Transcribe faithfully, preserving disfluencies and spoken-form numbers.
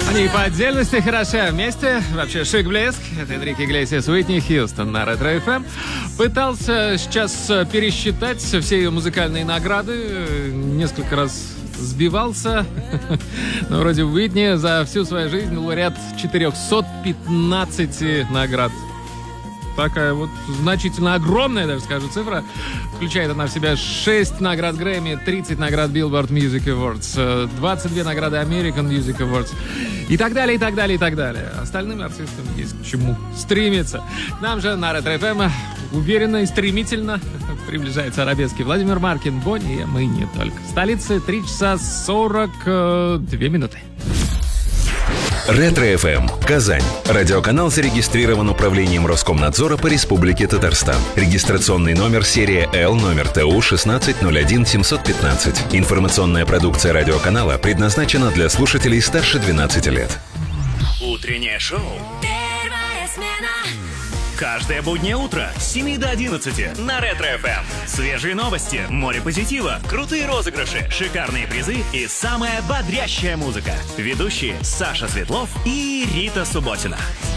Они по отдельности хороши, а вместе вообще шик-блеск. Это Энрике Иглесиас, Уитни Хьюстон на Ретро эф эм. Пытался сейчас пересчитать все ее музыкальные награды. Несколько раз сбивался. Но вроде Уитни за всю свою жизнь лауреат четыреста пятнадцать наград. Такая вот значительно огромная, даже скажу, цифра. Включает она в себя шесть наград Грэмми, тридцать наград Billboard Music Awards, двадцать две награды American Music Awards и так далее, и так далее, и так далее. Остальным артистам есть к чему стремиться. К нам же на Ретро эф эм уверенно и стремительно приближается арабеский Владимир Маркин, Бонни, мы не только. Столица, три часа сорок две минуты. Ретро эф эм. Казань. Радиоканал зарегистрирован управлением Роскомнадзора по Республике Татарстан. Регистрационный номер серия Л, номер Т У шестнадцать ноль один семьсот пятнадцать. Информационная продукция радиоканала предназначена для слушателей старше двенадцати лет. Утреннее шоу. Первая смена. Каждое буднее утро с семи до одиннадцати на Ретро эф эм. Свежие новости, море позитива, крутые розыгрыши, шикарные призы и самая бодрящая музыка. Ведущие Саша Светлов и Рита Субботина.